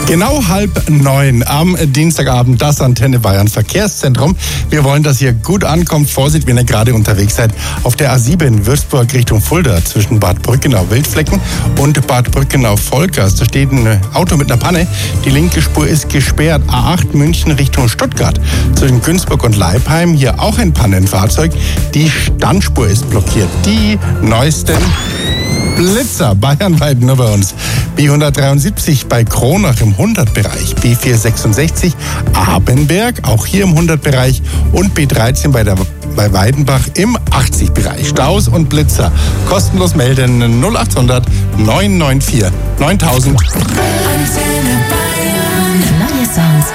Genau 8:30 am Dienstagabend, das Antenne Bayern Verkehrszentrum. Wir wollen, dass ihr gut ankommt. Vorsicht, wenn ihr gerade unterwegs seid. Auf der A7 Würzburg Richtung Fulda zwischen Bad Brückenau-Wildflecken und Bad Brückenau-Volkers. Da steht ein Auto mit einer Panne. Die linke Spur ist gesperrt. A8 München Richtung Stuttgart. Zwischen Günzburg und Leipheim hier auch ein Pannenfahrzeug. Die Standspur ist blockiert. Die neuesten Blitzer bayernweit nur bei uns. B173 bei Kronach im 100-Bereich, B466 Abenberg, auch hier im 100-Bereich und B13 bei Weidenbach im 80-Bereich. Staus und Blitzer. Kostenlos melden 0800 994 9000. Antenne Bayern. Neue Songs